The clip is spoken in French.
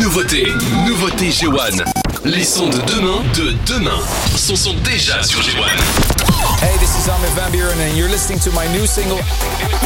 Nouveauté G1. Les sons de demain sont déjà sur G1. Hey, this is Armin van Buuren and you're listening to my new single